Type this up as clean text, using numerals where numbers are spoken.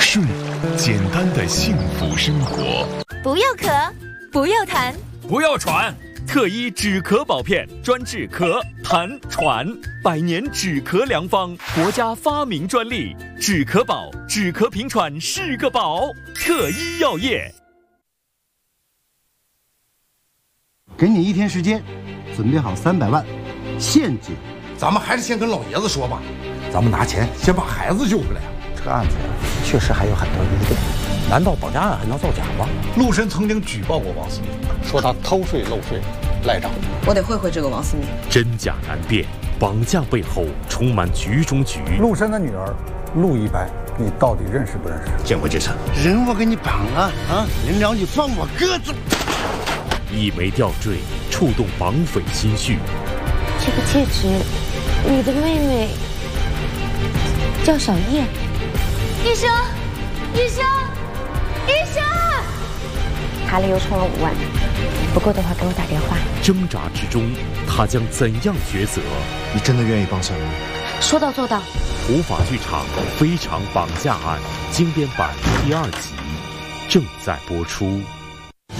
睡，简单的幸福生活。 不要咳，不要痰， 不要喘。特一止咳宝片，专治咳、痰、喘，100年止咳良方，国家发明专利。止咳宝，止咳平喘是个宝。特一药业。 给你1天时间，准备好300万，现金。 咱们还是先跟老爷子说吧，咱们拿钱先把孩子救回来。 这个案子呀，确实还有很多疑点。难道绑架案还能造假吗？ 陆深曾经举报过王思明，说他偷税漏税、赖账。 我得会会这个王思明。 真假难辨，绑架背后充满局中局。 陆深的女儿陆一白，你到底认识不认识？ 见过这次， 人我给你绑了啊！临了你放我鸽子。 一枚吊坠触动绑匪心绪。 这个戒指，你的妹妹叫小叶。 医生，医生，医生！ 卡里又充了5万，不够的话给我打电话。 挣扎之中，他将怎样抉择？ 你真的愿意帮小云？ 说到做到。 普法剧场《非常绑架案》经典版第2集正在播出。